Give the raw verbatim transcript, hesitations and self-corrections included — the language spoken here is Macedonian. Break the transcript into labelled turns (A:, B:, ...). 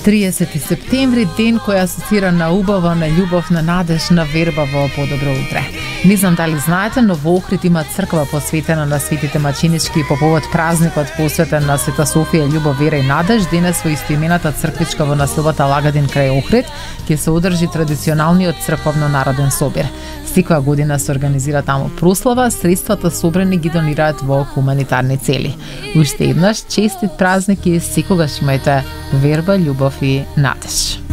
A: триесети септември, ден кој асоцира на убава, на љубов, на надеж, на верба во подобро утре. Не знам дали знаете, но во Охрид има црква посветена на светите маченички и по повод празникот посветен на Света Софија, љубов, вера и надеж, денес во истоимената црквичка во населбата Лагадин крај Охрид ќе се одржи традиционалниот црковно-народен собир. Секоја година се организира таму прослава, средствата собрани ги донираат во хуманитарни цели. Уште еднаш честит празник и секогаш имајте верба, љубов и надеж.